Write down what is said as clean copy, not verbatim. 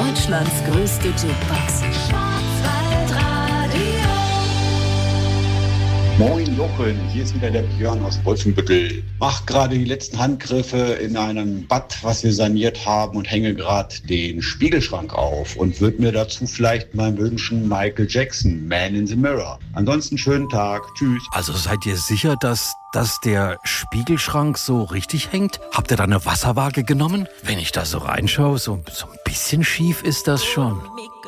Deutschlands größte Jukebox. Moin Jochen, hier ist wieder der Björn aus Wolfenbüttel. Mach gerade die letzten Handgriffe in einem Bad, was wir saniert haben, und hänge gerade den Spiegelschrank auf und würde mir dazu vielleicht mal wünschen Michael Jackson, Man in the Mirror. Ansonsten schönen Tag, tschüss. Also seid ihr sicher, dass der Spiegelschrank so richtig hängt? Habt ihr da eine Wasserwaage genommen? Wenn ich da so reinschaue, so ein bisschen schief ist das schon.